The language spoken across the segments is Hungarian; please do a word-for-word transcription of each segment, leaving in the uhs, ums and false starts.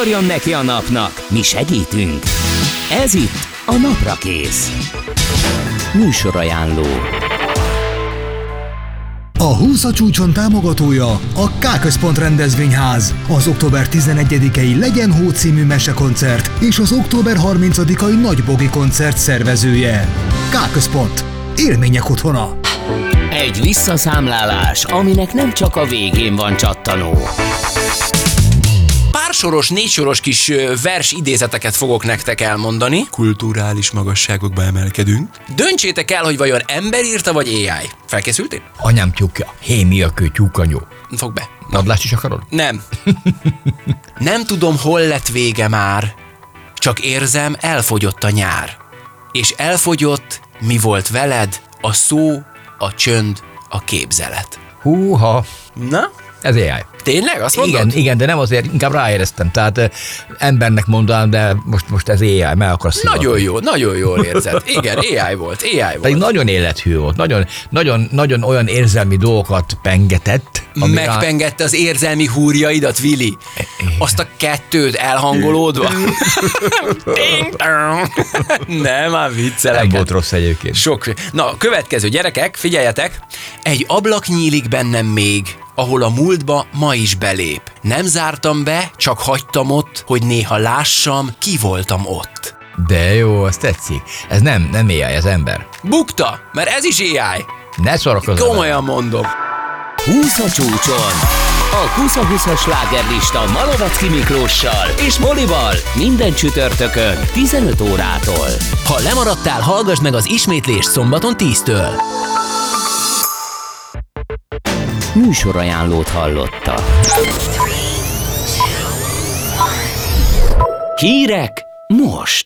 Ugorjon neki a napnak, mi segítünk. Ez itt a Naprakész. Műsorajánló. A húsz a csúcson támogatója a K-Központ rendezvényház, az október tizenegyedikei Legyen Hó című mesekoncert és az október harmincadikai Nagybogi koncert szervezője. K-Központ. Élmények otthona. Egy visszaszámlálás, aminek nem csak a végén van csattanó. Pársoros, négysoros kis vers idézeteket fogok nektek elmondani. Kulturális magasságokba emelkedünk. Döntsétek el, hogy vajon ember írta, vagy á i. Felkészültél? Anyám tyúkja, hémiakő tyúkanyó. Fogd be. Padlást is akarod? Nem. Nem tudom, hol lett vége már, csak érzem, elfogyott a nyár. És elfogyott, mi volt veled, a szó, a csönd, a képzelet. Húha, Na? ez á i. Tényleg? Azt mondod? Igen, igen, de nem azért, inkább ráéreztem. Tehát eh, embernek mondanám, de most, most ez á i, meg akarsz szivatni. Nagyon jó, nagyon jól érzed. Igen, á i volt, á i Pedig volt. nagyon élethű volt, nagyon, nagyon, nagyon olyan érzelmi dolgokat pengetett. ami rá- Megpengette az érzelmi húrjaidat, Vili. Azt a kettőt elhangolódva. Nem, már viccelek. Nem volt rossz egyébként. Sok. Na, következő gyerekek, figyeljetek. Egy ablak nyílik bennem még, ahol a múltba ma is belép. Nem zártam be, csak hagytam ott, hogy néha lássam, ki voltam ott. De jó, az tetszik. Ez nem, nem á i, ez ember. Bukta, mert ez is á i. Ne szórakozz. Komolyan mondom. húsz a csúcson. A húsz-húszas slágerlista Malovecki Miklóssal és Molival minden csütörtökön tizenöt órától. Ha lemaradtál, hallgass meg az ismétlést szombaton tíztől. Műsorajánlót hallotta. Hírek most.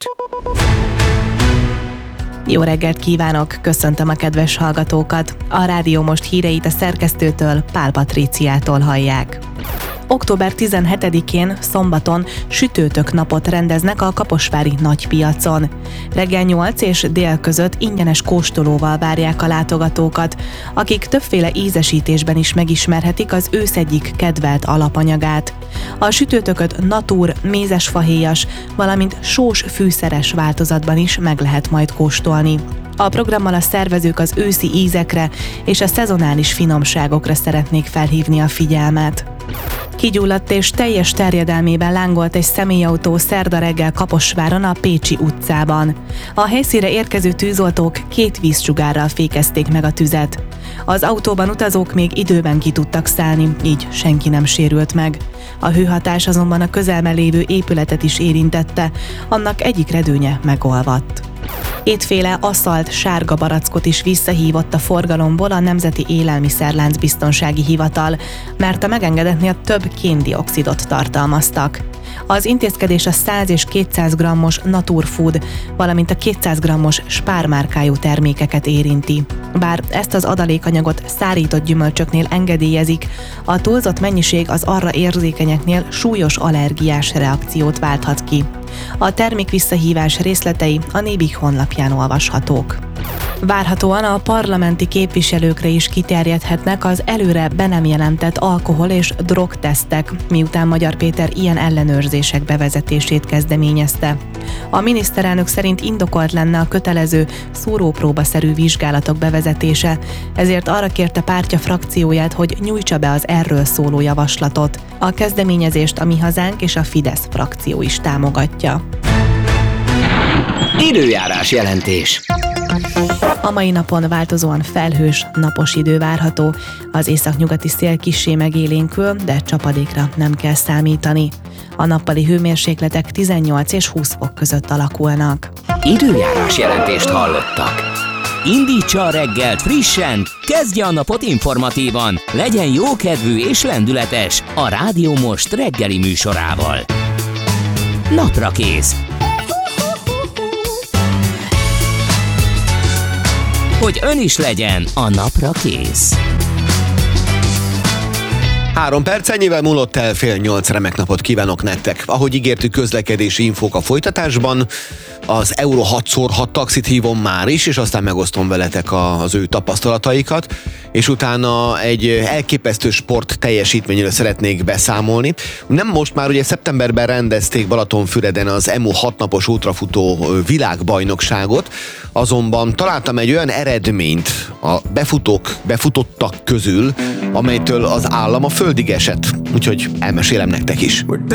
Jó reggelt kívánok, köszöntöm a kedves hallgatókat. A Rádió Most híreit a szerkesztőtől, Pál Patríciától hallják. október tizenhetedikén, szombaton sütőtök napot rendeznek a kaposvári nagypiacon. Reggel nyolc és dél között ingyenes kóstolóval várják a látogatókat, akik többféle ízesítésben is megismerhetik az ősz egyik kedvelt alapanyagát. A sütőtököt natúr, mézesfahéjas, valamint sós fűszeres változatban is meg lehet majd kóstolni. A programmal a szervezők az őszi ízekre és a szezonális finomságokra szeretnék felhívni a figyelmet. Kigyulladt és teljes terjedelmében lángolt egy személyautó szerda reggel Kaposváron a Pécsi utcában. A helyszínre érkező tűzoltók két vízsugárral fékezték meg a tüzet. Az autóban utazók még időben ki tudtak szállni, így senki nem sérült meg. A hőhatás azonban a közelben lévő épületet is érintette, annak egyik redőnye megolvadt. Étféle aszalt sárga barackot is visszahívott a forgalomból a Nemzeti Élelmiszerlánc Biztonsági Hivatal, mert a megengedetnél több kén-dioxidot tartalmaztak. Az intézkedés a száz és kétszáz grammos Naturfood, valamint a kétszáz grammos Spár márkájú termékeket érinti. Bár ezt az adalékanyagot szárított gyümölcsöknél engedélyezik, a túlzott mennyiség az arra érzékenyeknél súlyos allergiás reakciót válthat ki. A termék visszahívás részletei a Nébik honlapján olvashatók. Várhatóan a parlamenti képviselőkre is kiterjedhetnek az előre be nem jelentett alkohol- és drogtesztek, miután Magyar Péter ilyen ellenőrzések bevezetését kezdeményezte. A miniszterelnök szerint indokolt lenne a kötelező szúrópróbaszerű vizsgálatok bevezetése, ezért arra kérte pártja frakcióját, hogy nyújtsa be az erről szóló javaslatot. A kezdeményezést a Mi Hazánk és a Fidesz frakció is támogatja. Időjárás jelentés. A mai napon változóan felhős, napos idő várható, az északnyugati szél kissé megélénkül, de csapadékra nem kell számítani. A nappali hőmérsékletek tizennyolc és húsz fok között alakulnak. Időjárás jelentést hallottak. Indítsa a reggelt frissen, kezdje a napot informatívan, legyen jókedvű és lendületes a Rádió Most reggeli műsorával. Naprakész. Hogy ön is legyen a napra kész. Három perc, ennyivel múlott el fél nyolc, remek napot kívánok nektek. Ahogy ígértük, közlekedési infók a folytatásban. Az Euro hat szor hat taxit hívom már is, és aztán megosztom veletek az ő tapasztalataikat, és utána egy elképesztő sport teljesítményről szeretnék beszámolni. Nem most már, ugye szeptemberben rendezték Balatonfüreden az E M U hat napos ultrafutó világbajnokságot, azonban találtam egy olyan eredményt a befutók, befutottak közül, amelytől az állam a földig esett. Úgyhogy elmesélem nektek is.